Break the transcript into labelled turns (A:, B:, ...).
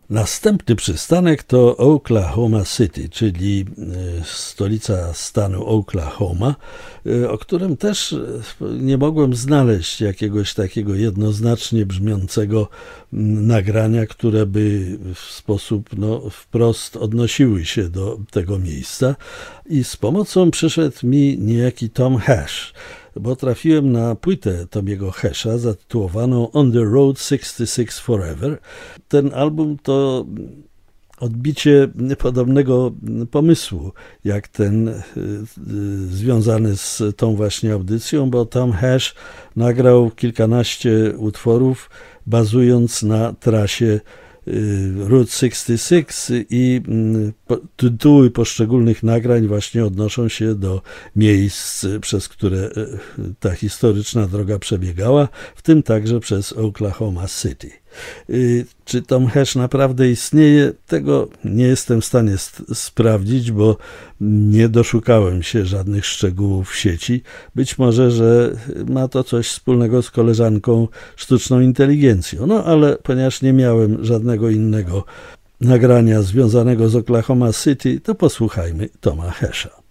A: Następny przystanek to Oklahoma City, czyli stolica stanu Oklahoma, o którym też nie mogłem znaleźć jakiegoś takiego jednoznacznie brzmiącego nagrania, które by w sposób wprost odnosiły się do tego miejsca. I z pomocą przyszedł mi niejaki Tom Hash, bo trafiłem na płytę Tomiego Hasha zatytułowaną On the Road 66 Forever. Ten album to odbicie podobnego pomysłu, jak ten związany z tą właśnie audycją, bo Tom Hash nagrał kilkanaście utworów bazując na trasie Route 66 i tytuły poszczególnych nagrań właśnie odnoszą się do miejsc, przez które ta historyczna droga przebiegała, w tym także przez Oklahoma City. Czy Tom Hash naprawdę istnieje? Tego nie jestem w stanie sprawdzić, bo nie doszukałem się żadnych szczegółów w sieci. Być może, że ma to coś wspólnego z koleżanką sztuczną inteligencją. Ale ponieważ nie miałem żadnego innego nagrania związanego z Oklahoma City, to posłuchajmy Toma Hasha.